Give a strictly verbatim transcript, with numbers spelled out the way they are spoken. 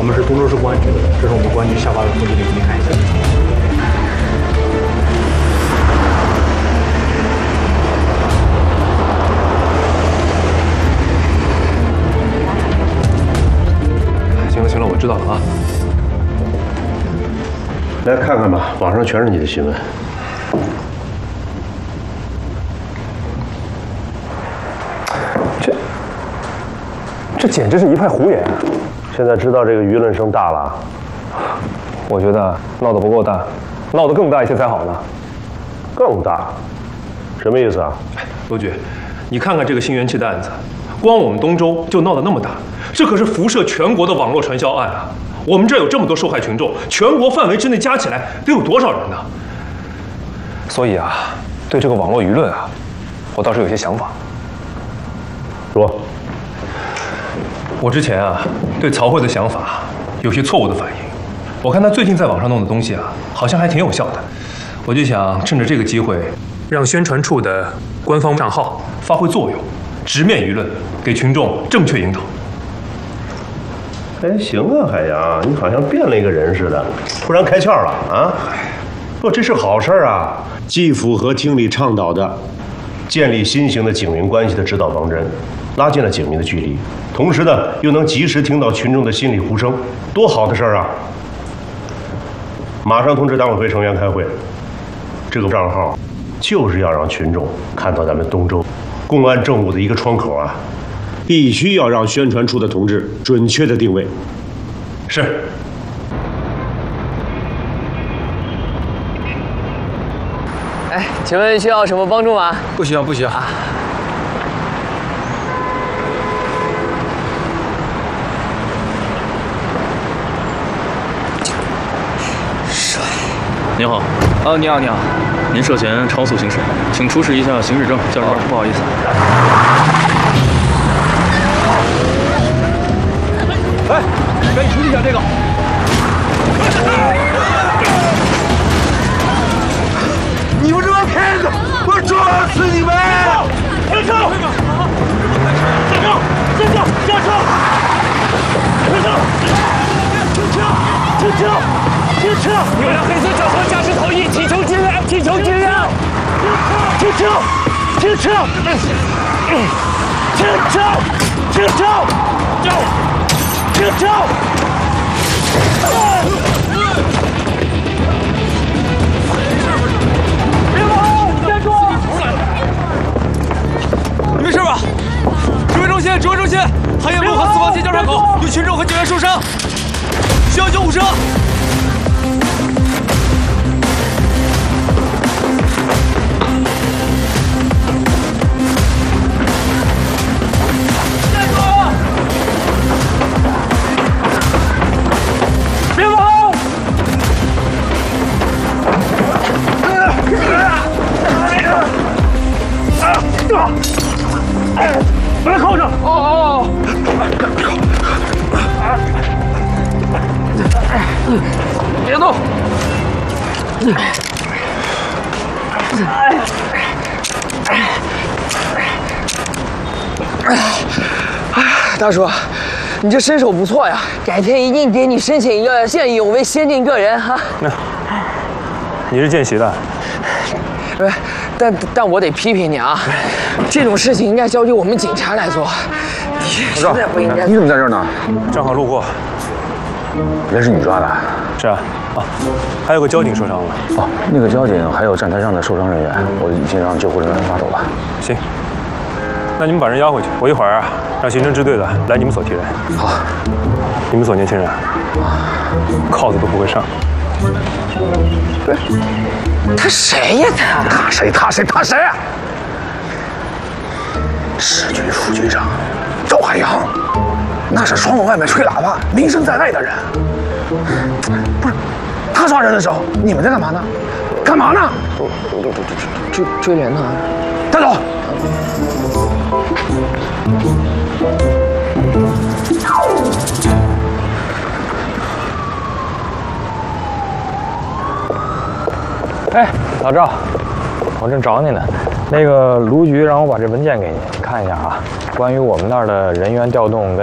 我们是东州市公安局的，这是我们公安局下发的通知令，您看一下。 行了行了，我知道了啊。 来看看吧，网上全是你的新闻。这，这简直是一派胡言啊！现在知道这个舆论声大了， 我觉得闹得不够大，闹得更大一些才好呢。 更大？什么意思啊？ 罗局，你看看这个新元气的案子，光我们东州就闹得那么大，这可是辐射全国的网络传销案啊！我们这儿有这么多受害群众，全国范围之内加起来得有多少人呢？所以啊，对这个网络舆论啊，我倒是有些想法。 说。 我之前啊，对曹慧的想法有些错误的反应。我看他最近在网上弄的东西啊，好像还挺有效的。我就想趁着这个机会，让宣传处的官方账号发挥作用，直面舆论，给群众正确引导。 哎，行啊，海洋，你好像变了一个人似的，突然开窍了啊！不，这是好事啊，既符合厅里倡导的建立新型的警民关系的指导方针，拉近了警民的距离，同时呢，又能及时听到群众的心理呼声，多好的事儿啊！马上通知党委会成员开会，这个账号就是要让群众看到咱们东州公安政务的一个窗口啊！必须要让宣传处的同志准确的定位。 是。 哎，请问需要什么帮助吗？ 不需要，不需要。啊、 帅。 您好。哦，你好，你好。您涉嫌超速行驶，请出示一下行驶证。教授，哦、不好意思。 哎，赶紧处理一下这个！你们这帮骗子，我撞死你们！停车！下车！下车！下车！停车！停车！停车！停车！你们俩黑色轿车驾驶同意，请求尽量，请求尽量！停车！停车！停车！停车！走！停车！别跑！站住！ 你没事吧？指挥中心，指挥中心，汉业路和四方街交叉口有群众和警员受伤，需要救护车。 把他铐上！ 哦哦哦！别动！ 大叔，你这身手不错呀，改天一定给你申请一个见义勇为先进个人哈。 那，你是见习的？ 不是，但但我得批评你啊，这种事情应该交给我们警察来做，你实在不应该。 你怎么在这儿呢？ 正好路过。 人是你抓的？ 是啊。啊，还有个交警受伤了。 哦，那个交警还有站台上的受伤人员，我已经让救护人员抓走了。 行，那你们把人押回去，我一会儿啊让刑侦支队的来你们所提人。 好。 你们所年轻人，铐子都不会上。 不是，他谁呀他？ 他谁？他谁？他谁？市局副局长赵海洋，那是窗户外面吹喇叭、名声在外的人。不是，他抓人的时候，你们在干嘛呢？干嘛呢？ 我我我追追人呢。 带走。 哎，老赵，我正找你呢。那个卢局让我把这文件给你看一下啊，关于我们那儿的人员调动跟